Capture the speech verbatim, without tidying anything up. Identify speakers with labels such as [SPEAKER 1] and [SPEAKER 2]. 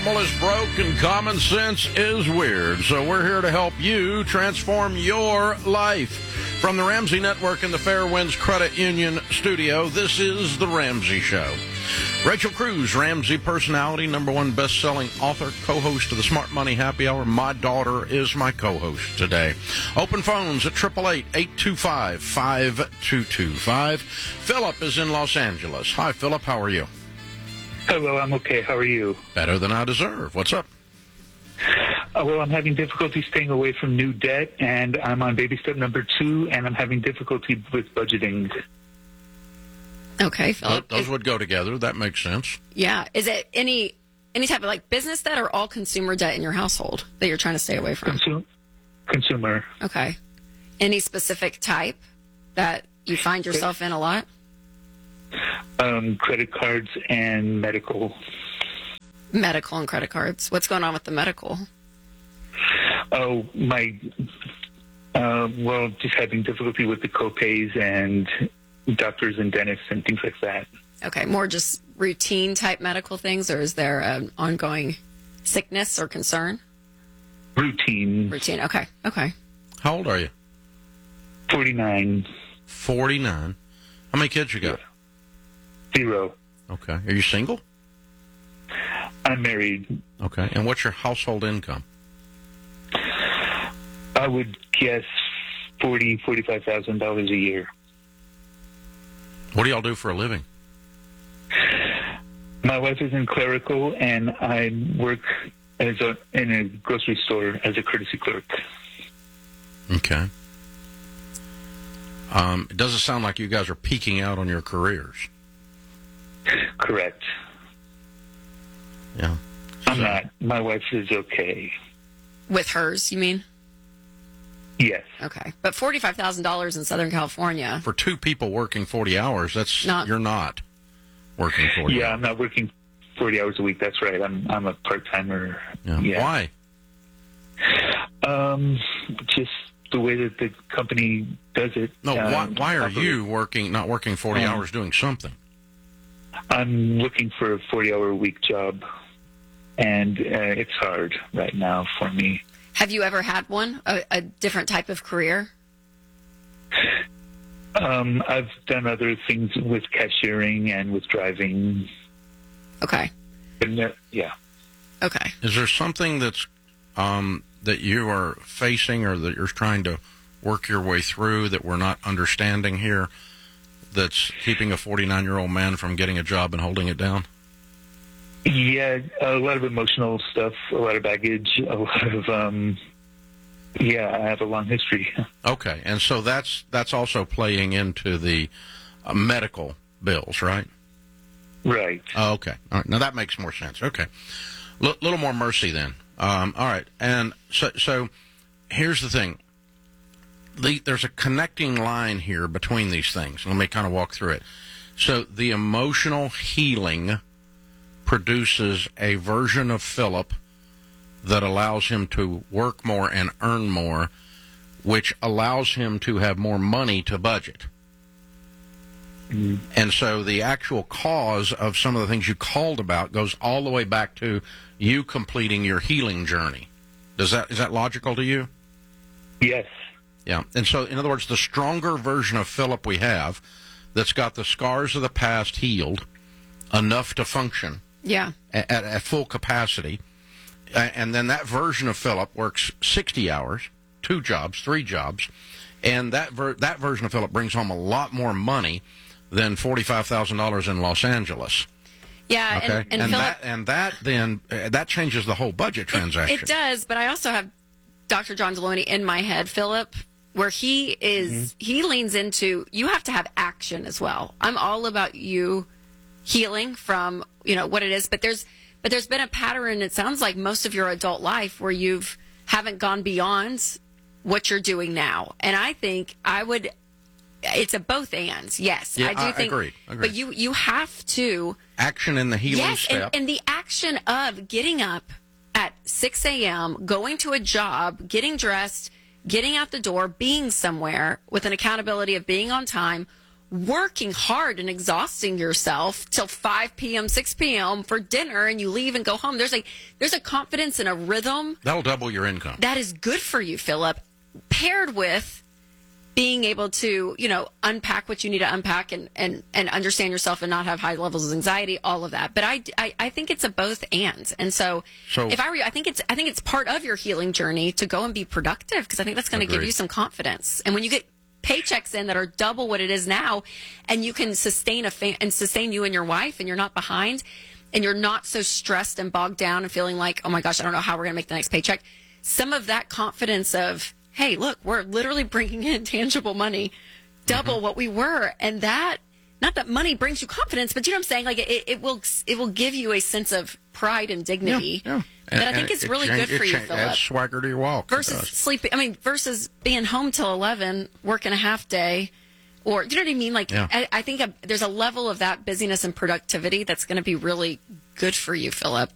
[SPEAKER 1] Normal is broke and common sense is weird. So we're here to help you transform your life. From the Ramsey Network and the Fairwinds Credit Union studio, this is The Ramsey Show. Rachel Cruz, Ramsey personality, number one best-selling author, co-host of the Smart Money Happy Hour. My daughter is my co-host today. Open phones at eight eight eight, eight two five, five two two five. Philip is in Los Angeles. Hi, Philip. How are you?
[SPEAKER 2] Hello, I'm okay. How are you?
[SPEAKER 1] Better than I deserve. What's up?
[SPEAKER 2] Uh, well, I'm having difficulty staying away from new debt, and I'm on baby step number two, and I'm having difficulty with budgeting.
[SPEAKER 3] Okay, Philip.
[SPEAKER 1] Those
[SPEAKER 3] is,
[SPEAKER 1] would go together. That makes sense.
[SPEAKER 3] Yeah. Is it any any type of like business debt or all consumer debt in your household that you're trying to stay away from?
[SPEAKER 2] Consu- consumer.
[SPEAKER 3] Okay. Any specific type that you find yourself in a lot?
[SPEAKER 2] Um, credit cards and medical.
[SPEAKER 3] Medical and credit cards. What's going on with the medical?
[SPEAKER 2] Oh, my, uh, well, just having difficulty with the copays and doctors and dentists and things like that.
[SPEAKER 3] Okay, more just routine type medical things, or is there an ongoing sickness or concern?
[SPEAKER 2] Routine.
[SPEAKER 3] Routine, okay, okay.
[SPEAKER 1] How old are you?
[SPEAKER 2] forty-nine.
[SPEAKER 1] forty-nine. How many kids you got?
[SPEAKER 2] Zero.
[SPEAKER 1] Okay. Are you single?
[SPEAKER 2] I'm married.
[SPEAKER 1] Okay. And what's your household income?
[SPEAKER 2] I would guess forty, forty-five thousand dollars a year.
[SPEAKER 1] What do y'all do for a living?
[SPEAKER 2] My wife is in clerical, and I work as a in a grocery store as a courtesy clerk.
[SPEAKER 1] Okay. Um, it doesn't sound like you guys are peaking out on your careers.
[SPEAKER 2] Correct.
[SPEAKER 1] Yeah.
[SPEAKER 2] I'm not. My wife is okay.
[SPEAKER 3] With hers, you mean?
[SPEAKER 2] Yes.
[SPEAKER 3] Okay. But forty-five thousand dollars in Southern California.
[SPEAKER 1] For two people working forty hours, that's
[SPEAKER 3] Not-
[SPEAKER 1] you're not working forty
[SPEAKER 2] Yeah,
[SPEAKER 1] hours.
[SPEAKER 2] I'm not working forty hours a week. That's right. I'm I'm a part-timer.
[SPEAKER 1] Yeah.
[SPEAKER 2] Yeah.
[SPEAKER 1] Why?
[SPEAKER 2] Um, just the way that the company does it.
[SPEAKER 1] No,
[SPEAKER 2] um,
[SPEAKER 1] why, why are
[SPEAKER 2] operate-
[SPEAKER 1] you working, not working forty
[SPEAKER 2] Um,
[SPEAKER 1] hours doing something?
[SPEAKER 2] I'm looking for a forty-hour-a-week job, and uh, it's hard right now for me.
[SPEAKER 3] Have you ever had one, a, a different type of career?
[SPEAKER 2] Um, I've done other things with cashiering and with driving.
[SPEAKER 3] Okay.
[SPEAKER 2] And, uh, yeah.
[SPEAKER 3] Okay.
[SPEAKER 1] Is there something that's um, that you are facing or that you're trying to work your way through that we're not understanding here that's keeping a forty-nine-year-old man from getting a job and holding it down?
[SPEAKER 2] Yeah, a lot of emotional stuff, a lot of baggage, a lot of, um, yeah, I have a long history.
[SPEAKER 1] Okay, and so that's that's also playing into the uh, medical bills, right?
[SPEAKER 2] Right.
[SPEAKER 1] Oh, okay. All right. Now that makes more sense. Okay. A L- little more mercy then. Um, all right. And so, so here's the thing. The, there's a connecting line here between these things. Let me kind of walk through it. So the emotional healing produces a version of Philip that allows him to work more and earn more, which allows him to have more money to budget. Mm-hmm. And so the actual cause of some of the things you called about goes all the way back to you completing your healing journey. Does that is that logical to you?
[SPEAKER 2] Yes.
[SPEAKER 1] Yeah. And so, in other words, the stronger version of Philip we have that's got the scars of the past healed enough to function
[SPEAKER 3] Yeah.
[SPEAKER 1] at, at, at full capacity. And then that version of Philip works sixty hours, two jobs, three jobs. And that ver- that version of Philip brings home a lot more money than forty-five thousand dollars in Los Angeles.
[SPEAKER 3] Yeah.
[SPEAKER 1] Okay.
[SPEAKER 3] And, and,
[SPEAKER 1] and
[SPEAKER 3] Philip,
[SPEAKER 1] that and that then uh, that changes the whole budget transaction.
[SPEAKER 3] It, it does, but I also have Doctor John Deloney in my head, Philip, where he is, mm-hmm. he leans into, you have to have action as well. I'm all about you healing from, you know, what it is, but there's, but there's been a pattern, it sounds like most of your adult life where you've haven't gone beyond what you're doing now. And I think I would, it's a both ands. Yes,
[SPEAKER 1] yeah,
[SPEAKER 3] I do
[SPEAKER 1] I,
[SPEAKER 3] think,
[SPEAKER 1] agreed, agreed.
[SPEAKER 3] But you, you have to
[SPEAKER 1] action in the healing
[SPEAKER 3] yes,
[SPEAKER 1] step.
[SPEAKER 3] And, and the action of getting up at six a.m., going to a job, getting dressed, getting out the door, being somewhere with an accountability of being on time, working hard and exhausting yourself till five p.m., six p.m. for dinner, and you leave and go home. There's a there's a confidence and a rhythm
[SPEAKER 1] That'll double your income.
[SPEAKER 3] that is good for you, Philip, paired with being able to, you know, unpack what you need to unpack and, and, and understand yourself and not have high levels of anxiety, all of that. But I, I, I think it's a both and. And so,
[SPEAKER 1] So-
[SPEAKER 3] if I were you, I think it's I think it's part of your healing journey to go and be productive, because I think that's going to give
[SPEAKER 1] Agreed.
[SPEAKER 3] you some confidence. And when you get paychecks in that are double what it is now, and you can sustain a fa- and sustain you and your wife, and you're not behind, and you're not so stressed and bogged down and feeling like, oh my gosh, I don't know how we're going to make the next paycheck. Some of that confidence of, hey, look, we're literally bringing in tangible money, double
[SPEAKER 1] Mm-hmm.
[SPEAKER 3] what we were, and that, not that money brings you confidence, but you know what I'm saying? Like it, it will, it will give you a sense of pride and dignity
[SPEAKER 1] Yeah, yeah.
[SPEAKER 3] that I
[SPEAKER 1] And-
[SPEAKER 3] think
[SPEAKER 1] and
[SPEAKER 3] is
[SPEAKER 1] it
[SPEAKER 3] really
[SPEAKER 1] change-
[SPEAKER 3] good for
[SPEAKER 1] it
[SPEAKER 3] you,
[SPEAKER 1] cha-
[SPEAKER 3] Philip.
[SPEAKER 1] adds swagger to your walk. It
[SPEAKER 3] Versus
[SPEAKER 1] does.
[SPEAKER 3] sleeping, I mean, versus being home till eleven, working a half day, or do you know what I mean? Like,
[SPEAKER 1] Yeah.
[SPEAKER 3] I, I think a, there's a level of that busyness and productivity that's going to be really good for you, Philip.